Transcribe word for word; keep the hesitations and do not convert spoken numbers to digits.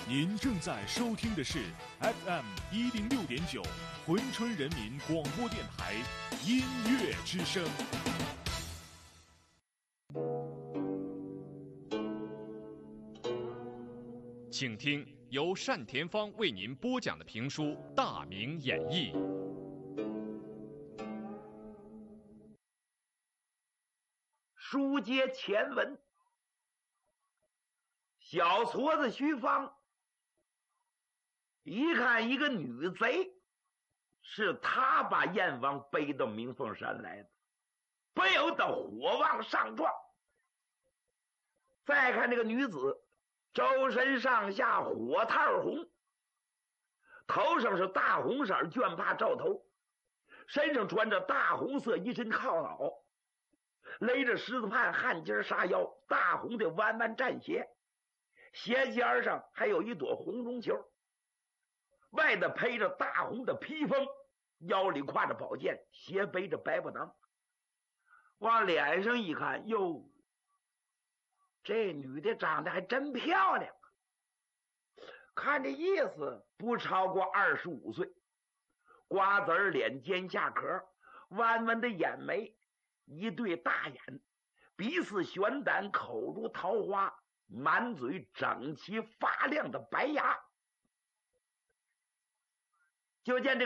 您正在收听的是 F M 一零六点九珲春人民广播电台音乐之声。请听由单田芳为您播讲的评书《大明演义》。 书接前文，小矬子徐芳一看一个女贼，是他把燕王背到鸣凤山来的，不由得火往上撞。再看这个女子，周身上下火炭红，头上是大红色绢帕罩头，身上穿着大红色一身靠袄，勒着狮子畔汗巾纱腰，大红的弯弯战鞋，鞋尖上还有一朵红绒球，外头披着大红的披风，腰里挎着宝剑，斜背着白布囊。往脸上一看，哟，这女的长得还真漂亮，看这意思不超过二十五岁，瓜子脸，尖下壳，弯弯的眼眉，一对大眼，鼻似悬胆，口如桃花，满嘴整齐发亮的白牙。就见这个